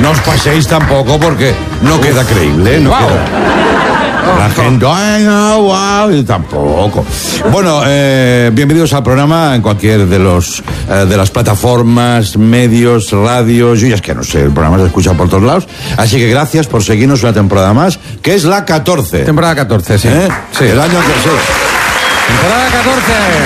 No os paséis tampoco porque no queda creíble, no queda. La gente, ay, no, wow, y tampoco. Bueno, bienvenidos al programa en cualquier de las plataformas, medios, radios. Yo ya es que no sé, el programa se escucha por todos lados. Así que gracias por seguirnos una temporada más, que es la 14. Temporada 14, sí. Sí. El año que sí. Temporada 14.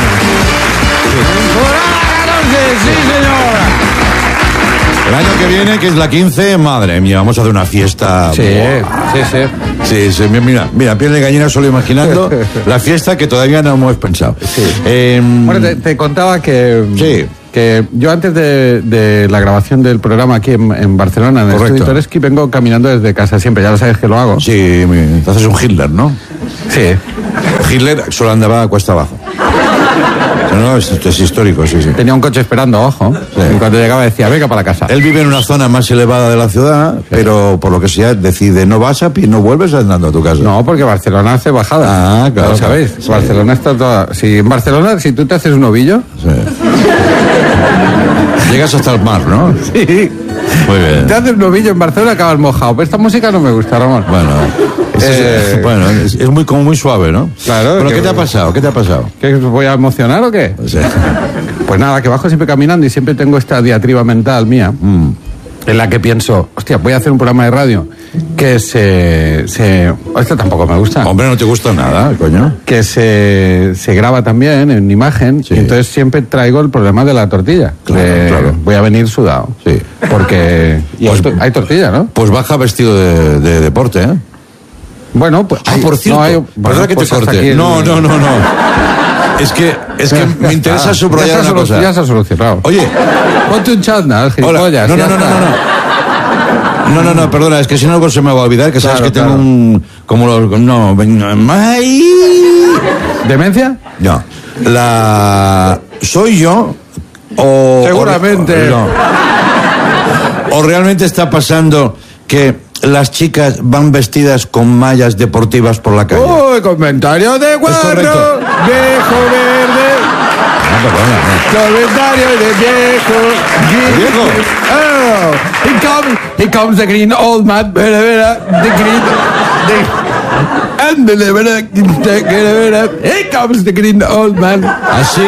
Temporada 14, sí, señora. El año que viene, que es la 15, madre mía, vamos a hacer una fiesta. Sí, Sí, mira, piel de gallina solo imaginando la fiesta que todavía no hemos pensado. Sí. Bueno, te contaba que yo antes de la grabación del programa aquí en Barcelona, en el Estudio Toreski, vengo caminando desde casa siempre, ya lo sabes que lo hago. Sí, entonces un Hitler, ¿no? Sí. Hitler solo andaba cuesta abajo. No, esto es histórico, sí. Tenía un coche esperando abajo, sí. Y cuando llegaba decía, venga para la casa. Él vive en una zona más elevada de la ciudad, sí. Pero por lo que sea decide, no vas a pie, no vuelves andando a tu casa. No, porque Barcelona hace bajada. Ah, claro. ¿Lo sabéis? Sí. Barcelona está toda... Si en Barcelona, si tú te haces un ovillo... Sí. Llegas hasta el mar, ¿no? Sí. Muy bien. Te haces un ovillo en Barcelona, acabas mojado. Pero esta música no me gusta, Ramón. Bueno, es muy suave, ¿no? Claro. Pero ¿qué te ha pasado? ¿Que voy a emocionar o qué? Sí. Pues nada, que bajo siempre caminando y siempre tengo esta diatriba mental mía, en la que pienso, hostia, voy a hacer un programa de radio que esto tampoco me gusta. Hombre, no te gusta nada, coño. Que se graba también en imagen, sí. Y entonces siempre traigo el problema de la tortilla. Claro. Voy a venir sudado. Sí. Porque hay tortilla, ¿no? Pues baja vestido de deporte, ¿eh? Bueno, pues... por cierto, perdona que te corte. No. Es que me interesa subrayar una cosa. Ya se ha solucionado. Oye. Ponte un chándal, gilipollas. No, perdona, es que si no algo se me va a olvidar, que sabes que tengo ¿Demencia? No. ¿Soy yo? O... Seguramente. O realmente está pasando que las chicas van vestidas con mallas deportivas por la calle. ¡Uy, comentario de guarro! Es correcto. ¡Viejo verde! No, perdona. Comentario de viejo. Oh, here comes the green old man. The green... Here comes the green old man. Así.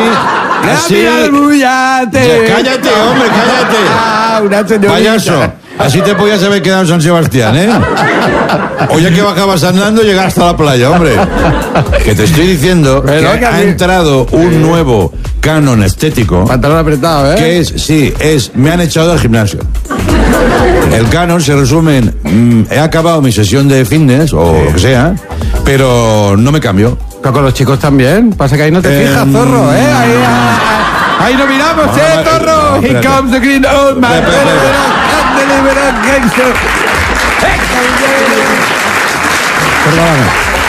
Cállate, hombre, cállate. Una señorita. Payaso. Así te podías haber quedado en San Sebastián, ¿eh? O ya que bajabas andando, llegar hasta la playa, hombre. Que te estoy diciendo que ha entrado un nuevo canon estético. Pantalón apretado, ¿eh? Que me han echado del gimnasio. El canon se resume en, he acabado mi sesión de fitness, o lo que sea, pero no me cambio. Pero con los chicos también. Pasa que ahí no te fijas, zorro, ¿eh? Ahí no miramos, zorro. Here comes the green old man. Perdóname.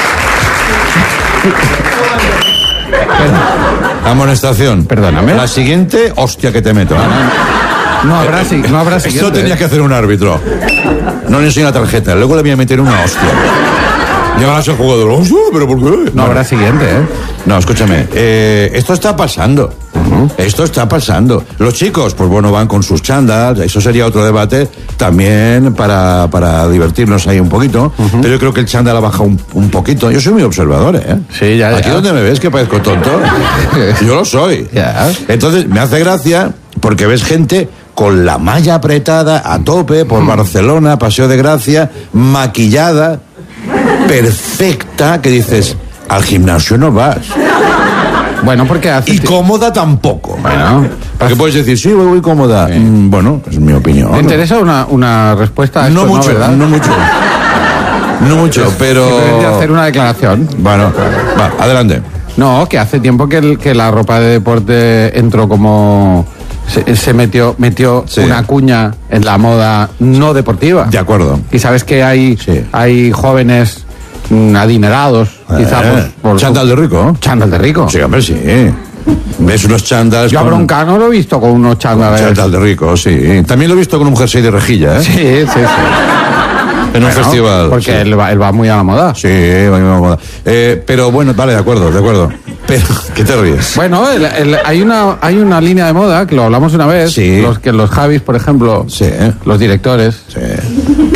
Amonestación. Perdóname. La siguiente, hostia que te meto. No habrá siguiente. Esto tenía que hacer un árbitro. No le enseño la tarjeta, luego le voy a meter una hostia. Llegarás al jugador, hostia, pero ¿por qué? No habrá siguiente, ¿eh? No, escúchame, esto está pasando. Esto está pasando. Los chicos, pues bueno, van con sus chándals, eso sería otro debate también para divertirnos ahí un poquito, pero yo creo que el chándal ha bajado un poquito. Yo soy muy observador, ¿eh? Sí, ya. Aquí donde me ves que parezco tonto, yo lo soy. Ya. Entonces, me hace gracia porque ves gente con la malla apretada a tope por Barcelona, Paseo de Gracia, maquillada, perfecta, que dices, al gimnasio no vas. Bueno, porque hace... Y cómoda tampoco. Bueno. Porque puedes decir, sí, voy cómoda. Sí. Bueno, es mi opinión. ¿Te interesa una respuesta a esto? No mucho, ¿verdad? No mucho, pero... Simplemente hacer una declaración. Bueno, va, adelante. No, que hace tiempo que la ropa de deporte entró como... Se metió sí. Una cuña en la moda no deportiva. De acuerdo. Y sabes que hay jóvenes adinerados, quizá por chándal de rico. Chándal de rico. Sí, hombre, sí. Ves unos chándals. Yo a Broncano lo he visto con unos chándales. Chándal de rico, sí. También lo he visto con un jersey de rejilla, ¿eh? Sí. En un festival. Porque sí. él va muy a la moda. Sí, va muy a la moda. Pero bueno, vale, de acuerdo. Pero, ¿qué te ríes? Bueno, hay una línea de moda, que lo hablamos una vez, sí. los Javis, por ejemplo, sí. los directores, sí.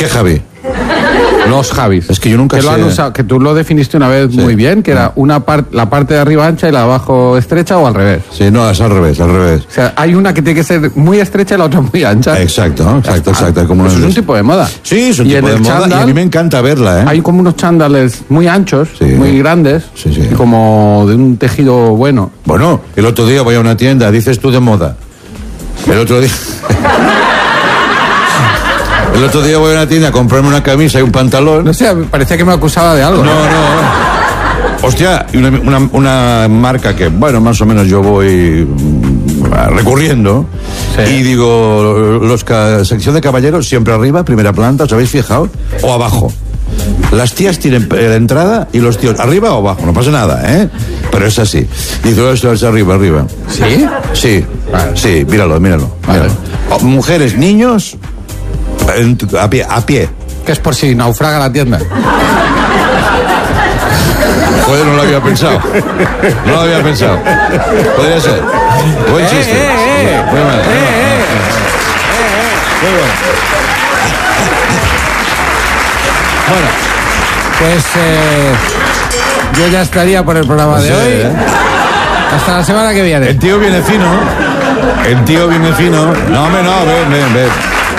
¿Qué Javi? Los Javis. Es que yo nunca que lo han usado, que tú lo definiste una vez muy bien, que era la parte de arriba ancha y la de abajo estrecha, o al revés. Sí, no, es al revés, al revés. O sea, hay una que tiene que ser muy estrecha y la otra muy ancha. Exacto. Como es un tipo de moda. Sí, es un tipo de moda, y a mí me encanta verla, ¿eh? Hay como unos chándales muy anchos, muy grandes, y como de un tejido bueno. Bueno, el otro día voy a una tienda, dices tú de moda. El otro día voy a una tienda a comprarme una camisa y un pantalón. No sé, parecía que me acusaba de algo. No. Hostia, y una marca que, bueno, más o menos yo voy recurriendo. Sí. Y digo, sección de caballeros, siempre arriba, primera planta, ¿os habéis fijado? O abajo. Las tías tienen la entrada y los tíos arriba o abajo, no pasa nada, ¿eh? Pero es así. Dice, esto es arriba. ¿Sí? Sí, vale. Sí, míralo. Vale. Mujeres, niños, a pie. Que es por si naufraga la tienda. Joder, no lo había pensado. Podría ser. Buen chiste. Muy mal. Muy bueno. Bueno, pues yo ya estaría por el programa de hoy. Hasta la semana que viene. El tío viene fino. No, hombre, no, ven.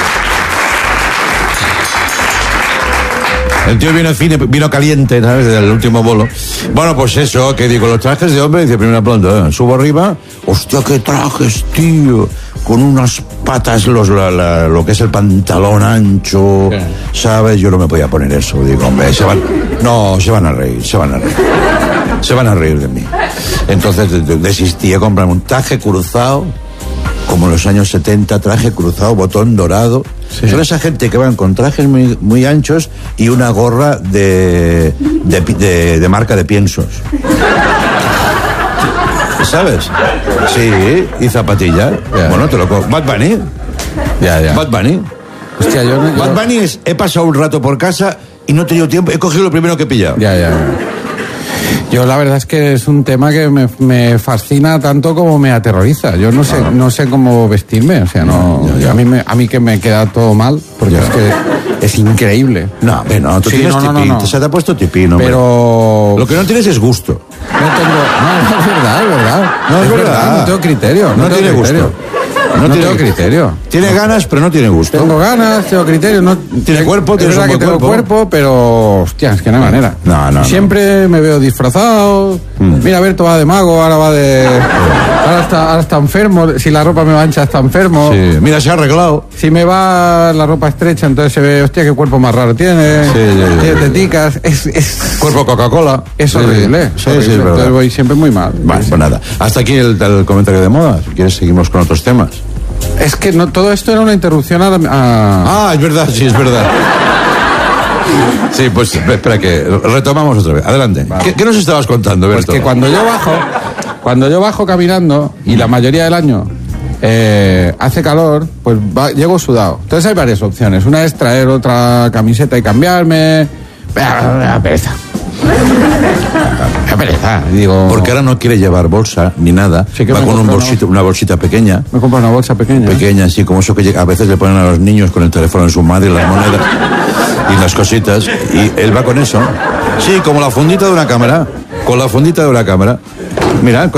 El tío vino caliente, ¿sabes? Del último bolo. Bueno, pues eso, que digo, los trajes de hombre, dice, primera planta, subo arriba. Hostia, qué trajes, tío. Con unas patas, lo que es el pantalón ancho, ¿sabes? Yo no me podía poner eso. Digo, hombre, se van a reír. Se van a reír de mí. Entonces desistí a comprarme un traje cruzado, como en los años 70, traje cruzado, botón dorado. Sí. Son esa gente que van con trajes muy, muy anchos y una gorra de marca de piensos. ¿Sabes? Sí, y zapatillas. Yeah. Bueno, te lo cojo. Bad Bunny. Ya. Bad Bunny. Hostia, Bad Bunny es, he pasado un rato por casa y no he tenido tiempo, he cogido lo primero que he pillado. Ya. Yo la verdad es que es un tema que me fascina tanto como me aterroriza. Yo no sé cómo vestirme, o sea, ya. A mí que me queda todo mal, porque es que es increíble. No, tú tienes tipín, no. Se te ha puesto tipín, hombre. Pero lo que no tienes es gusto. No, es verdad. No, es verdad. No tengo criterio. No tiene gusto. No tengo criterio. Tiene ganas, pero no tiene gusto. Tengo ganas, tengo criterio. No, tiene cuerpo, tiene un buen cuerpo. Tengo cuerpo, pero hostia, es que no hay manera. No. Siempre me veo disfrazado. Mira, Berto va de mago, ahora está enfermo. Si la ropa me va ancha, está enfermo. Sí. Mira, se ha arreglado. Si me va la ropa estrecha, entonces se ve, hostia, qué cuerpo más raro tiene. Tiene teticas. Es cuerpo Coca-Cola. Es horrible. Sí, entonces voy siempre muy mal. Vale, pues nada. Hasta aquí el comentario de moda. Si quieres, seguimos con otros temas. Es que todo esto era una interrupción a... Ah, es verdad, sí, es verdad. Sí, pues espera que retomamos otra vez. Adelante. Vale. ¿Qué nos estabas contando, Berto? Pues que cuando yo bajo caminando, y la mayoría del año hace calor, pues llego sudado. Entonces hay varias opciones. Una es traer otra camiseta y cambiarme. Pereza. Digo... Porque ahora no quiere llevar bolsa ni nada. Sí, va con una bolsita pequeña. Me compra una bolsa pequeña. Pequeña, así como eso que a veces le ponen a los niños con el teléfono en su madre, las monedas y las cositas. Y él va con eso. Sí, como la fundita de una cámara. Con la fundita de una cámara. Mira.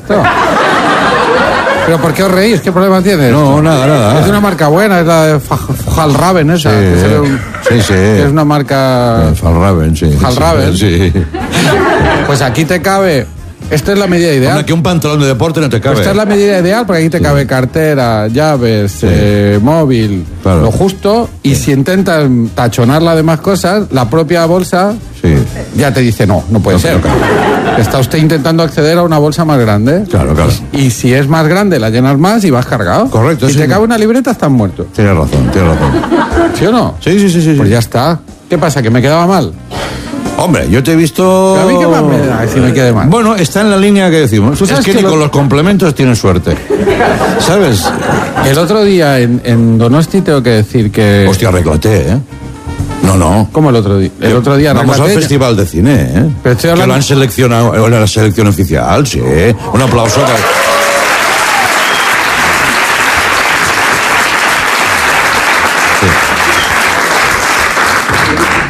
¿Pero por qué os reís? ¿Qué problema tiene? No, nada. Es de una marca buena, es la de Fjallraven esa. Sí. Es una marca... Fjallraven, sí. Fjallraven. Sí. Pues aquí te cabe... Esta es la medida ideal. Hombre, que un pantalón de deporte no te cabe. Esta es la medida ideal porque aquí te cabe cartera, llaves, móvil, claro. Lo justo. Y si intentas tachonarla de más cosas, la propia bolsa ya te dice no puede ser. Claro. Está usted intentando acceder a una bolsa más grande. Claro. Y si es más grande, la llenas más y vas cargado. Correcto. Si te cabe una libreta, estás muerto. Tienes razón. ¿Sí o no? Sí. Pues ya está. ¿Qué pasa? ¿Que me quedaba mal? Hombre, yo te he visto... ¿Pero a mí qué más me da si me quede mal? Bueno, está en la línea que decimos. Es que ni con los complementos tienes suerte. ¿Sabes? El otro día en Donosti tengo que decir que... Hostia, arréglate, ¿eh? No. ¿Cómo el otro día? El otro día vamos al Festival de Cine, ¿eh? Pero estoy hablando... Que lo han seleccionado en la selección oficial, sí. Un aplauso para...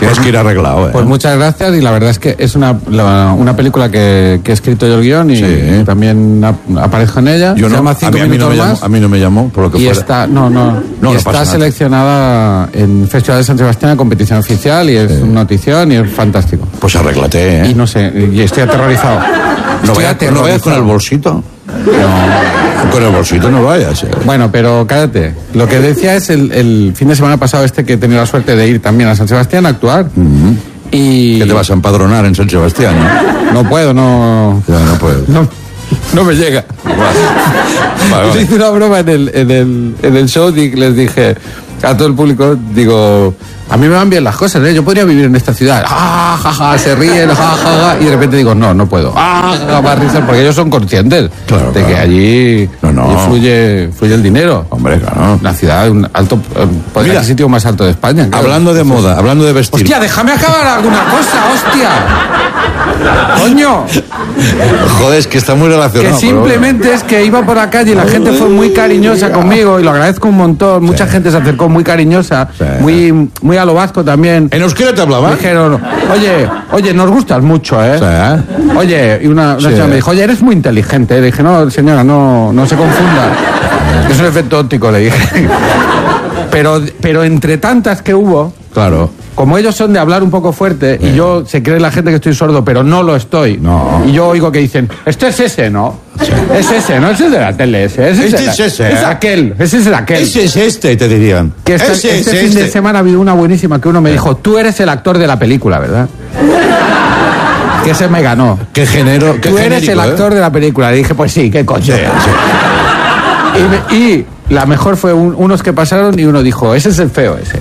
Tienes que ir arreglado, Pues muchas gracias, y la verdad es que es una película que he escrito yo el guión y también aparezco en ella. Yo se llama 5 minutos más. A mí no me llamó, por lo que fuera. Está seleccionada en Festival de San Sebastián en competición oficial, y es una notición y es fantástico. Pues arréglate, ¿eh? Y no sé, y estoy aterrorizado. ¿No vayas con el bolsito? No. Con el bolsito no vayas. Bueno, pero cállate. Lo que decía es el fin de semana pasado que he tenido la suerte de ir también a San Sebastián a actuar. Y... ¿Qué te vas a empadronar en San Sebastián? No puedo, no... Ya, no puedo. No me llega. Vale. Hice una broma en el show, les dije a todo el público, digo... A mí me van bien las cosas, ¿eh? Yo podría vivir en esta ciudad. ¡Ah, ja, ja! Se ríen, ja, ja, ja. Y de repente digo, no puedo. ¡Ah, ja, ja! Más risas, porque ellos son conscientes de que allí fluye el dinero. Hombre, claro. Una ciudad, un alto, el sitio más alto de España. Claro. Hablando de moda, hablando de vestir. ¡Hostia, déjame acabar alguna cosa, hostia! ¡Coño! Joder, es que está muy relacionado. Que simplemente es que iba por la calle y la gente fue muy cariñosa conmigo, y lo agradezco un montón. Mucha gente se acercó muy cariñosa, muy a lo vasco también. ¿En euskera te hablaban? Dijeron, oye, nos gustas mucho, ¿eh? Sí. Oye, y una señora me dijo, oye, eres muy inteligente. Le dije, no, señora, no se confunda. Es un efecto óptico, le dije. Pero entre tantas que hubo... Claro. Como ellos son de hablar un poco fuerte, y yo, se cree la gente que estoy sordo, pero no lo estoy. No. Y yo oigo que dicen, este es ese, ¿no? Sí. Es ese, ¿no? Ese es de la tele, ese. Este es ese, es aquel, ese es aquel. Ese es este, te dirían. Que este fin de semana ha habido una buenísima que uno me dijo, tú eres el actor de la película, ¿verdad? Que ese me ganó. Qué género. Tú eres el actor de la película. Le dije, pues sí, qué coño. Sí. Y la mejor fue unos que pasaron y uno dijo, ese es el feo, ese.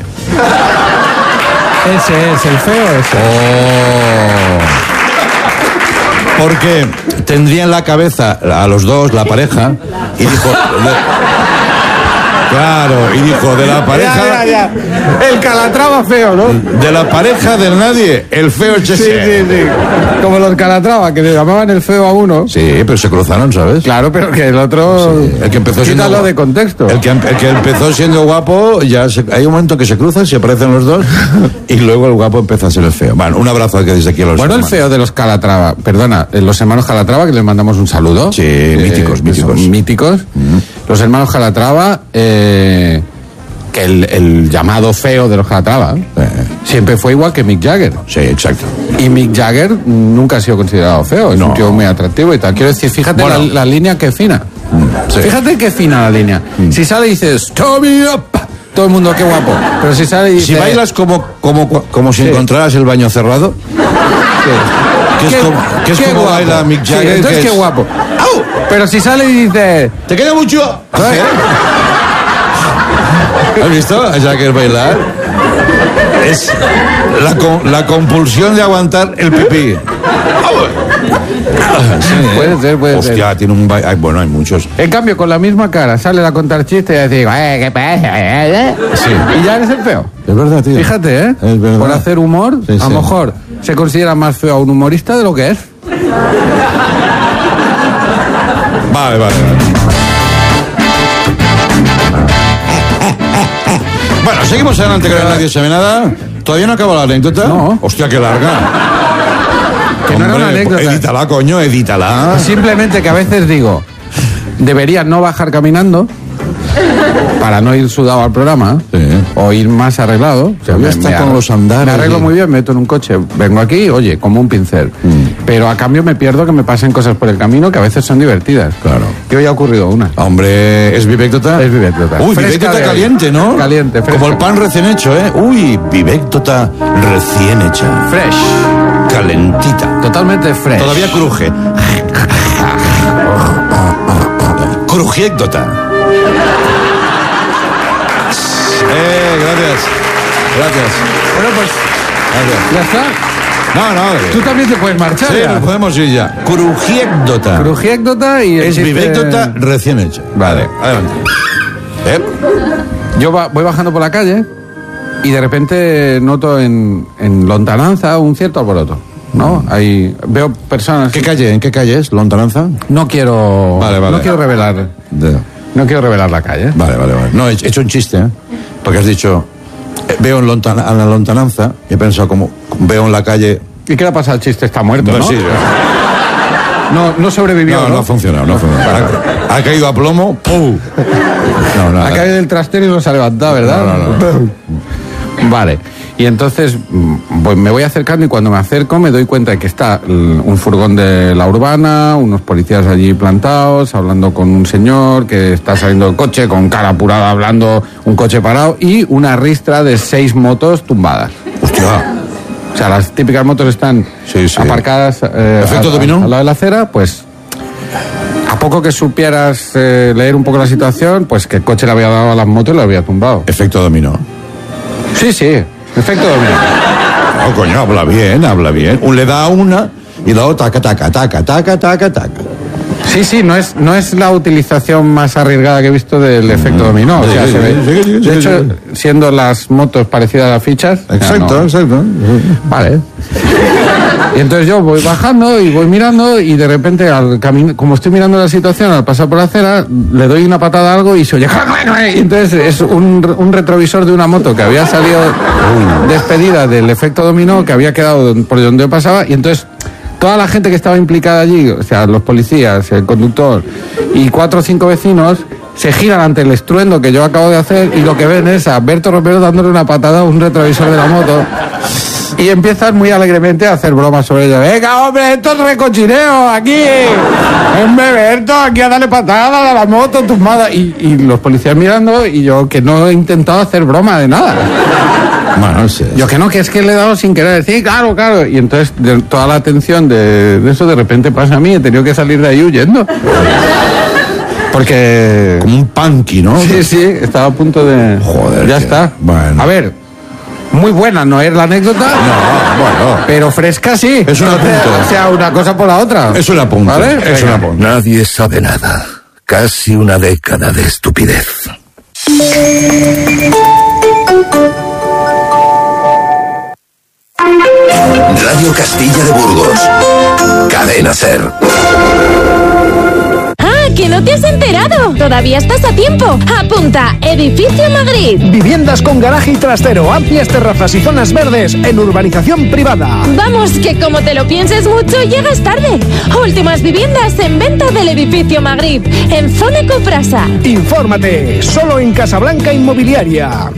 Ese es el feo, ese. Porque tendría en la cabeza a los dos, la pareja, y dijo... Claro, y dijo, de la pareja... Ya. El Calatrava feo, ¿no? De la pareja del nadie, el feo es ese. Sí. Como los Calatrava, que le llamaban el feo a uno. Sí, pero se cruzaron, ¿sabes? Claro, pero que el otro... Sí. El que empezó siendo... Quítalo de contexto. El que empezó siendo guapo, hay un momento que se cruzan, se aparecen los dos, y luego el guapo empieza a ser el feo. Bueno, un abrazo que desde aquí a los hermanos. El feo de los Calatrava, perdona, los hermanos Calatrava, que les mandamos un saludo. Sí, míticos. Los hermanos Calatrava, que el llamado feo de los Calatrava siempre fue igual que Mick Jagger. Sí, exacto. Y Mick Jagger nunca ha sido considerado feo, es un tío muy atractivo y tal. Quiero decir, fíjate la línea que fina. Sí. Fíjate qué fina la línea. Si sale y dices, "Tommy up", todo el mundo, qué guapo. Pero si sale y dice... Si bailas como si encontraras el baño cerrado... Sí. Que es como baila Mick Jagger. Sí, entonces qué guapo. ¡Au! Pero si sale y dice... ¿Te queda mucho? ¿Has visto a Jagger bailar? Es la compulsión de aguantar el pipí. Sí, puede ser. Hostia, tiene un baile. Bueno, hay muchos. En cambio, con la misma cara, sale a contar chistes y digo, ¿qué pasa? Sí. Y ya eres el feo. Es verdad, tío. Fíjate, ¿eh? Es verdad. Por hacer humor, a lo mejor se considera más feo a un humorista de lo que es. Vale. Bueno, seguimos adelante con el Nadie Sabe Nada. ¿Todavía no acaba la anécdota? No. Hostia, qué larga. Que no era una anécdota. Edítala, coño, edítala. Simplemente que a veces digo, debería no bajar caminando para no ir sudado al programa, o ir más arreglado. O sea, está con los andares. Me arreglo muy bien, me meto en un coche, vengo aquí, oye, como un pincel. Pero a cambio me pierdo que me pasen cosas por el camino que a veces son divertidas. Claro. Que hoy ha ocurrido una. Hombre, ¿es Vivéctota? Es Vivéctota. Uy, Vivéctota caliente, ¿no? Caliente, fresca. Como el pan recién hecho, ¿eh? Uy, Vivéctota recién hecha. Fresh. Calentita. Totalmente fresh. Todavía cruje. Crujiéctota. Gracias. Bueno, pues... Gracias. ¿Ya está? No. Tú también te puedes marchar. Sí, ya. nos podemos ir ya. Crujiéctota. Crujiéctota y... Es Vivéctota recién hecha. Vale. Adelante. Yo voy bajando por la calle y de repente noto en lontananza un cierto alboroto, ¿no? Ahí veo personas... ¿En qué calle es? ¿Lontananza? No quiero... Vale. No quiero revelar... No quiero revelar la calle. Vale. No, he hecho un chiste, ¿eh? Porque has dicho... veo a la lontananza y he pensado como veo en la calle... ¿Y qué le ha pasado al chiste? Está muerto, ¿no? Sí, no sobrevivió, ¿no? No ha funcionado. Ha caído a plomo, ¡pum! Ha caído del trastero y no se ha levantado, ¿verdad? No. Vale. Y entonces me voy acercando y cuando me acerco me doy cuenta de que está un furgón de la urbana, unos policías allí plantados, hablando con un señor que está saliendo del coche con cara apurada, hablando, un coche parado y una ristra de 6 motos tumbadas. ¡Hostia! O sea, las típicas motos están aparcadas ¿Efecto dominó? al lado de la acera, pues a poco que supieras leer un poco la situación, pues que el coche le había dado a las motos y lo había tumbado. ¿Efecto dominó? Sí. Efecto dominó. No, coño, habla bien. Le da una y luego taca. Sí, no es la utilización más arriesgada que he visto del efecto dominó. O sea, de hecho, siendo las motos parecidas a las fichas. Exacto. Vale. Y entonces yo voy bajando y voy mirando y de repente, como estoy mirando la situación, al pasar por la acera, le doy una patada a algo y se oye... Y entonces es un retrovisor de una moto que había salido despedida del efecto dominó, que había quedado por donde pasaba, y entonces... Toda la gente que estaba implicada allí, o sea, los policías, el conductor y 4 o 5 vecinos, se giran ante el estruendo que yo acabo de hacer y lo que ven es a Berto Romero dándole una patada a un retrovisor de la moto y empiezan muy alegremente a hacer bromas sobre ello. ¡Venga, hombre, esto es recochineo aquí! ¡Hombre, Berto, aquí a darle patada a la moto tumbada! Y los policías mirando y yo que no he intentado hacer broma de nada. Bueno, sí. Yo que es que le he dado sin querer. Sí, claro. Y entonces toda la atención de eso de repente pasa a mí. He tenido que salir de ahí huyendo. Porque... Como un punky, ¿no? Sí, estaba a punto de... Joder. Ya está. Bueno. A ver, muy buena no es la anécdota. No, bueno. Pero fresca sí. Es un apunte. O sea, una cosa por la otra. Es un apunte. ¿Vale? Es un apunte. Nadie sabe nada. Casi una década de estupidez. Radio Castilla de Burgos. Cadena SER. ¿Que no te has enterado? Todavía estás a tiempo. Apunta, Edificio Magritte. Viviendas con garaje y trastero, amplias terrazas y zonas verdes en urbanización privada. Vamos, que como te lo pienses mucho, llegas tarde. Últimas viviendas en venta del Edificio Magritte, en Zona Coprasa. Infórmate, solo en Casablanca Inmobiliaria.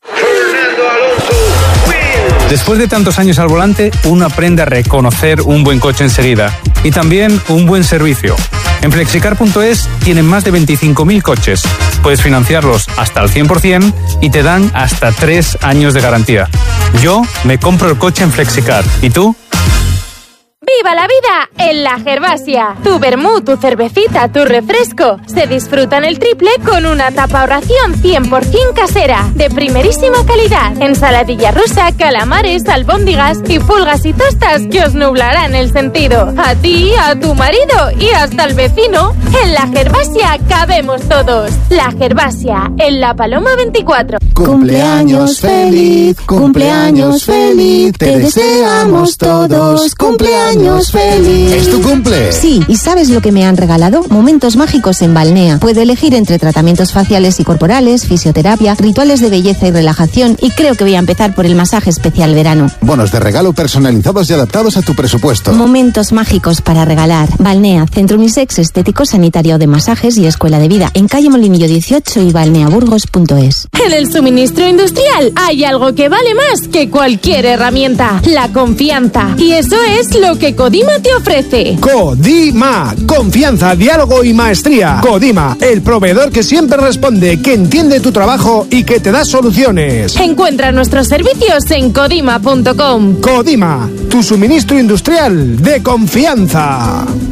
Después de tantos años al volante, uno aprende a reconocer un buen coche enseguida y también un buen servicio. En Flexicar.es tienen más de 25.000 coches. Puedes financiarlos hasta el 100% y te dan hasta 3 años de garantía. Yo me compro el coche en Flexicar. ¿Y tú? ¡Viva la vida en la Gervasia! Tu vermú, tu cervecita, tu refresco se disfrutan el triple con una tapa-ración 100% casera, de primerísima calidad. Ensaladilla rusa, calamares, albóndigas y pulgas y tostas que os nublarán el sentido. A ti, a tu marido y hasta al vecino. En la Gervasia cabemos todos. La Gervasia, en La Paloma 24. Cumpleaños feliz, te deseamos todos. Cumpleaños feliz. ¿Es tu cumple? Sí, ¿y sabes lo que me han regalado? Momentos mágicos en Balnea. Puedo elegir entre tratamientos faciales y corporales, fisioterapia, rituales de belleza y relajación, y creo que voy a empezar por el masaje especial verano. Bonos de regalo personalizados y adaptados a tu presupuesto. Momentos mágicos para regalar. Balnea, Centro Unisex Estético Sanitario de Masajes y Escuela de Vida, en calle Molinillo 18 y balneaburgos.es. En el suministro industrial hay algo que vale más que cualquier herramienta: la confianza. Y eso es lo que Codima te ofrece. Codima, confianza, diálogo y maestría. Codima, el proveedor que siempre responde, que entiende tu trabajo y que te da soluciones. Encuentra nuestros servicios en codima.com. Codima, tu suministro industrial de confianza.